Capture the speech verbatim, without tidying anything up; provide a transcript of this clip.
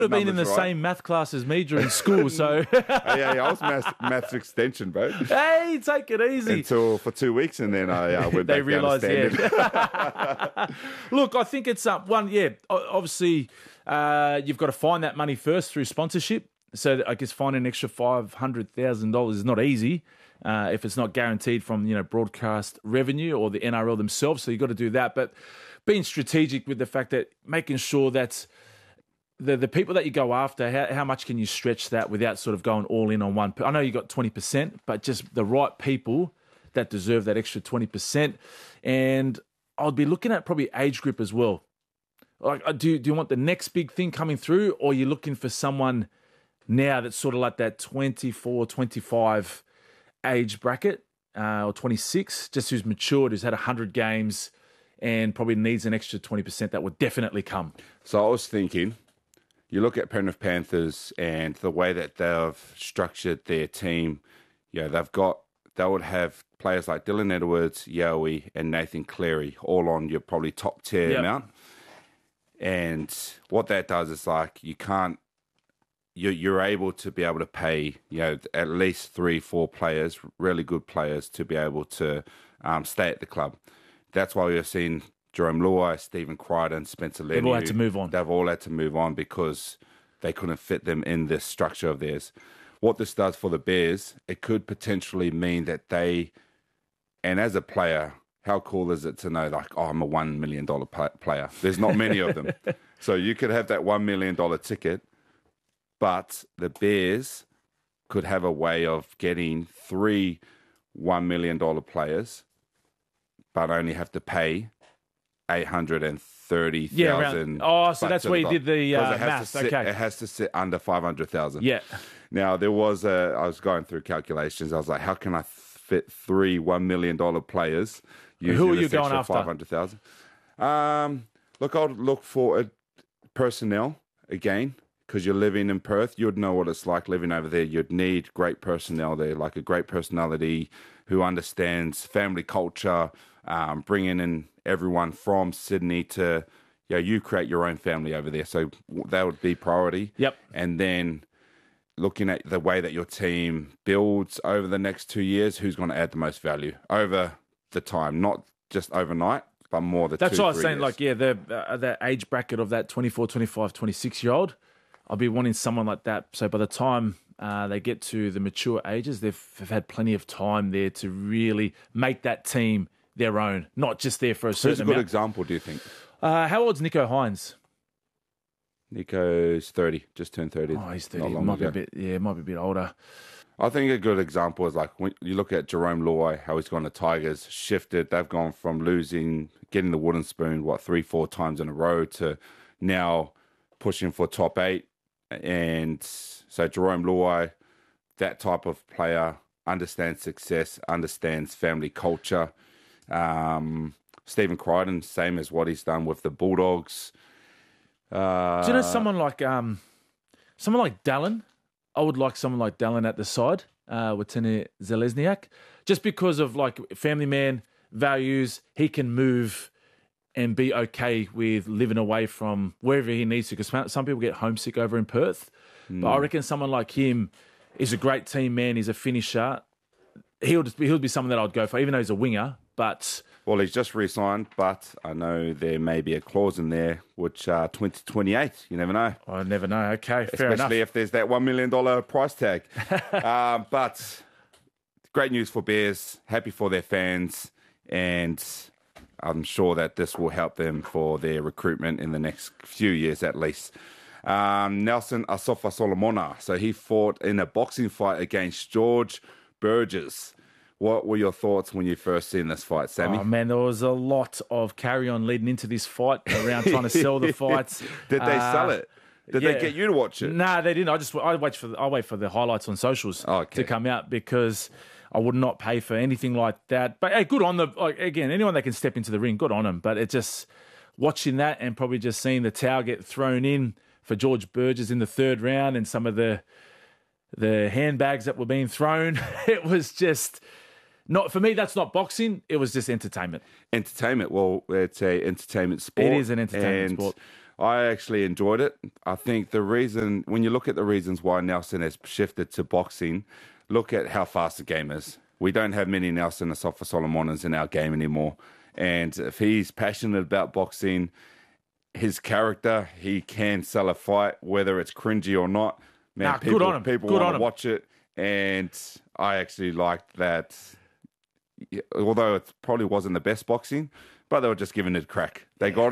have been in the numbers right. same math class as me during school, so... Oh, yeah, yeah, I was maths, maths extension, bro. Hey, take it easy. Until for two weeks, and then I uh, went They back realised, down to standard. yeah. Look, I think it's uh, one, yeah, o- obviously uh, you've got to find that money first through sponsorship. So I guess finding an extra five hundred thousand dollars is not easy uh, if it's not guaranteed from, you know, broadcast revenue or the N R L themselves. So you've got to do that. But being strategic with the fact that making sure that the the people that you go after, how, how much can you stretch that without sort of going all in on one? I know you got twenty percent, but just the right people that deserve that extra twenty percent. And I'd be looking at probably age group as well. Like, do, do you want the next big thing coming through, or are you looking for someone now that's sort of like that twenty-four, twenty-five age bracket, uh, or twenty-six, just who's matured, who's had one hundred games and probably needs an extra twenty percent that would definitely come? So I was thinking, you look at Penrith Panthers and the way that they've structured their team, you know, they've got, they would have players like Dylan Edwards, Yowie, and Nathan Cleary all on your probably top tier Yep. amount. And what that does is like, you can't, you're, you're able to be able to pay, you know, at least three, four players, really good players, to be able to um, stay at the club. That's why we've seen Jerome Luai, Stephen Crichton, Spencer Leniu. They've all had to move on. They've all had to move on because they couldn't fit them in this structure of theirs. What this does for the Bears, it could potentially mean that they, and as a player, how cool is it to know, like, oh, I'm a one million dollars player. There's not many of them. So you could have that one million dollars ticket, but the Bears could have a way of getting three one million dollars players, but only have to pay eight hundred thirty thousand. Yeah, around, oh, so that's where you did the uh, math. Sit, Okay. It has to sit under five hundred thousand. Yeah. Now, there was a, I was going through calculations. I was like, how can I fit three one million dollars players using Who are this you going extra after? five hundred thousand? Um, look, I'd look for a personnel again, because you're living in Perth. You'd know what it's like living over there. You'd need great personnel there, like a great personality who understands family culture, um, bringing in everyone from Sydney to, you know, you create your own family over there. So that would be priority. Yep. And then looking at the way that your team builds over the next two years, who's going to add the most value over the time, not just overnight, but more the That's two, what I was three saying. years. Like, yeah, the uh, that age bracket of that twenty-four, twenty-five, twenty-six-year-old, I'll be wanting someone like that. So by the time uh, they get to the mature ages, they've, they've had plenty of time there to really make that team their own, not just there for a certain Who's a good amount. example, do you think? Uh, how old's Nico Hines? Nico's thirty, just turned thirty. Oh, he's not thirty. long Might be ago. a bit, yeah, might be a bit older. I think a good example is like when you look at Jerome Luai, how he's gone to Tigers, shifted. They've gone from losing, getting the wooden spoon, what, three, four times in a row to now pushing for top eight. And so Jerome Luai, that type of player, understands success, understands family culture. Um, Stephen Crichton, same as what he's done with the Bulldogs. Uh, Do you know someone like um, someone like Dallin? I would like someone like Dallin at the side uh, with Tene Zelezniak, just because of like family man values. He can move and be okay with living away from wherever he needs to. Because some people get homesick over in Perth, mm. but I reckon someone like him is a great team man. He's a finisher. He'll just be, he'll be someone that I'd go for, even though he's a winger. But well, he's just re-signed, but I know there may be a clause in there which uh, twenty twenty-eight. You never know. I never know. Okay, fair enough. Especially if there's that one million dollars price tag. um, but great news for Bears. Happy for their fans. And I'm sure that this will help them for their recruitment in the next few years at least. Um, Nelson Asofa Solomona. So he fought in a boxing fight against George Burgess. What were your thoughts when you first seen this fight, Sammy? Oh, man, there was a lot of carry-on leading into this fight around trying to sell the fights. Did they uh, sell it? Did yeah. they get you to watch it? Nah, they didn't. I just I wait for the, I wait for the highlights on socials Okay. to come out because I would not pay for anything like that. But hey, good on the like, again anyone that can step into the ring, good on them. But it just watching that and probably just seeing the towel get thrown in for George Burgess in the third round and some of the the handbags that were being thrown, it was just. Not for me, that's not boxing. It was just entertainment. Entertainment. Well, it's a entertainment sport. It is an entertainment and sport. I actually enjoyed it. I think the reason, when you look at the reasons why Nelson has shifted to boxing, look at how fast the game is. We don't have many Nelson Asafa Solomon's in our game anymore. And if he's passionate about boxing, his character, he can sell a fight, whether it's cringy or not. Man, Nah, people, good on him. people Good want on to him. watch it. And I actually liked that, although it probably wasn't the best boxing, but they were just giving it a crack. They got